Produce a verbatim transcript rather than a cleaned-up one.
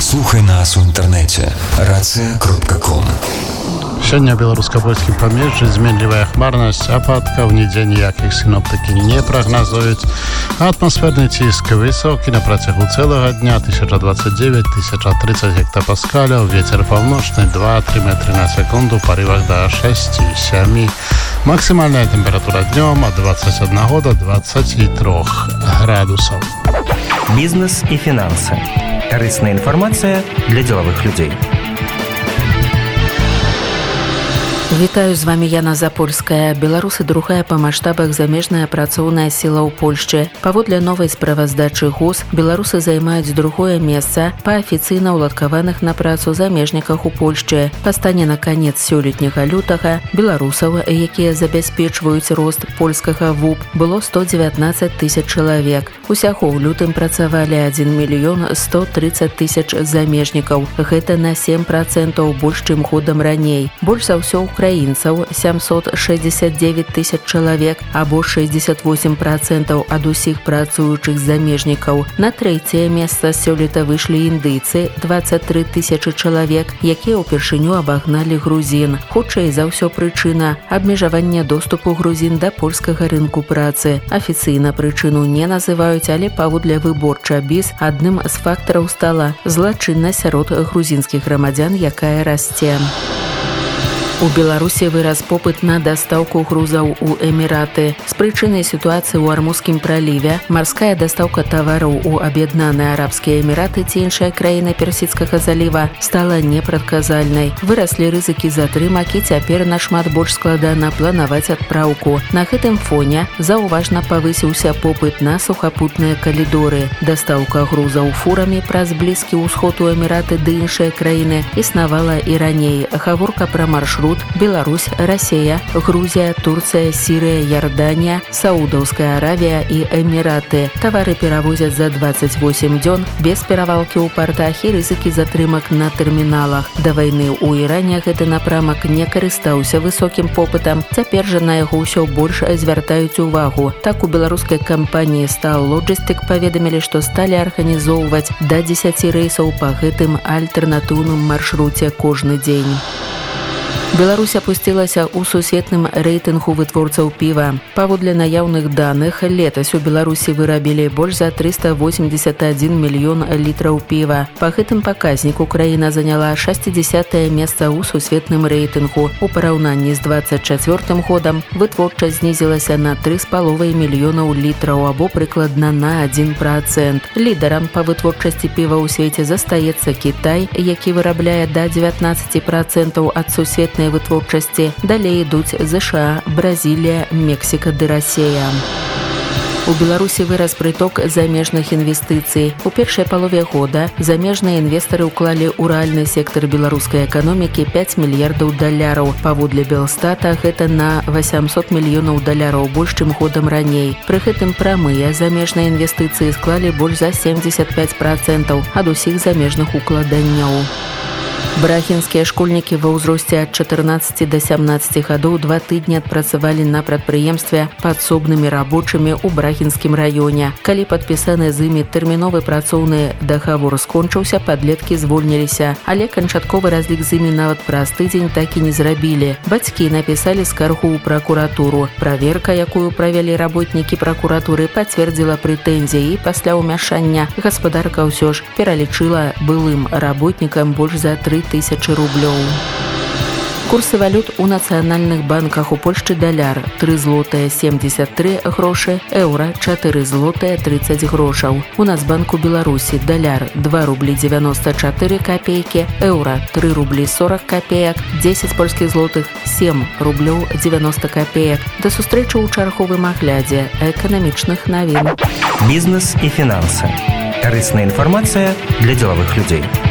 Слухай нас у інтэрнэце рацыя кропка ком. Сёння ў беларуска-польскім памежжы зменлівая хмарнасць, ападкаў нідзе ніякіх сіноптыкі не прагназуюць. Атмасферны ціск высокі на працягу цэлага дня тысяча двадцать девять - тысяча тридцать гектапаскаляў, вецер паўночны два-тры метры на секунду, парывах да шэсць-сем. Максімальная тэмпература днём ад двадцать одного до двадцати трёх градусаў. Бізнес і фінансы. Карысная інфармацыя для дзелавых людзей. Вітаю, з вами Яна Запольская. Беларусы другая па маштабах замежная працоўная сіла ў Польшчы. Паводле новай справаздачы ГУС, беларусы займаюць другое месца па афіцыйна ўладкаваных на працу замежніках у Польшчы. Па стане на канец сёлетняга лютага беларусаў, якія забяспечваюць рост польскага ВУП, было сто дзевятнаццаць тысяч чалавек. Усяго ў лютым працавалі адзін мільён сто тридцать тысяч замежнікаў. Гэта на сем працэнтаў больш, чым годам раней. Больш за ўсё украінцаў сямсот шэсцьдзесят девять тысяч чалавек, або шэсцьдзесят восемь працэнтаў ад усіх працуючых замежнікаў. На трэцяе месца сёлета выйшлі індыйцы двадцать три тысячы чалавек, якія ўпершыню абагналі грузін. Хутчэй за ўсё прычына абмежавання доступу грузін да польскага рынку працы. Афіцыйна прычыну не называюць, але паводле выборча біз адным з фактараў стала злачыннасць сярод грузінскіх грамадзян, якая расце. У Беларусі вырас попыт на дастаўку грузаў у Эміраты. З прычыны сітуацыі ў Армузскім праліве марская дастаўка тавараў у Аб'яднаныя Арабскія Эміраты ці іншыя краіны Персідскага заліва стала непрадказальнай. Выраслі рызыкі затрымак і цяпер нашмат больш складана планаваць адпраўку. На гэтым фоне заўважна павысіўся попыт на сухапутныя калідоры. Дастаўка грузаў фурамі праз Блізкі ўсход у Эміраты ды іншыя краіны існавала і раней. Гаворка пра маршрут Беларусь, Расія, Грузія, Турцыя, Сірыя, Ярданія, Саудаўская Аравія і Эміраты. Тавары перавозяць за двадцать восемь дзён без перавалкі ў партах і рызыкі затрымак на тэрміналах. Да вайны ў Іране гэты напрамак не карыстаўся высокім попытам. Цяпер жа на яго ўсё больш звяртаюць увагу. Так у беларускай кампаніі Стал Лоджыстык паведамілі, што сталі арганізоўваць да дзесяці рэйсаў па гэтым альтэрнатыўным маршруце кожны дзень. Беларусь апусцілася ў сусветным рэйтынгу вытворцаў піва. Паводле наяўных даных, летась у Беларусі вырабілі больш за триста восемьдесят один мільён літраў піва. Па гэтым паказніку краіна заняла шэсцідзясятае месца ў сусветным рэйтынгу. У параўнанні з двадцать чацвёртым годам вытворчасць знізілася на тры з паловай мільёнаў літраў, або прыкладна на адзін працэнт. Лідарам па вытворчасці піва ў свеце застаецца Кітай, які вырабляе да дзевятнаццаць працэнтаў ад сусветнай вытворчасці. Далей ідуць ЗША, Бразілія, Мексіка ды Расія. У Беларусі вырас прыток замежных інвестыцый. У першай палове года замежныя інвестары ўклалі ў рэальны сектар беларускай эканомікі пяць мільярдаў даляраў. Паводле Белстата гэта на восемьсот мільёнаў даляраў больш, чым годам раней. Пры гэтым прамыя замежныя інвестыцыі склалі больш за семьдесят пять працэнтаў ад усіх замежных укладанняў. Брахінскія школьнікі ва ўзросце ад чатырнаццаці да сямнаццаці гадоў два тыдні адпрацавалі на прадпрыемстве падсобнымі рабочымі ў Брахінскім раёне. Калі падпісаны з імі тэрміновы працоўны дагавор скончыўся, падлеткі звольніліся, але канчатковы разлік з імі нават праз тыдзень так і не зрабілі. Бацькі напісалі скаргу ў пракуратуру. Праверка, якую правялі работнікі пракуратуры, пацвердзіла прэтэнзіі, і пасля ўмяшання гаспадарка ўсё ж пералічыла былым работнікам больш за тры тысячы рублёў. Курсы валют у нацыянальных банках у Польшчы: даляр тры злотыя семьдесят три грошы, еўра чатыры злотыя тридцать грошаў. У Нацбанку Беларусі даляр два рублі девяносто четыре копейки, еўра три рублі сорок копеек, дзесяць польскіх злотых сем рублёў девяносто копеек. Да сустрэчы ў чарговым аглядзе эканамічных навін. Бізнес і фінансы. Карысная інфармацыя для дзелавых людзей.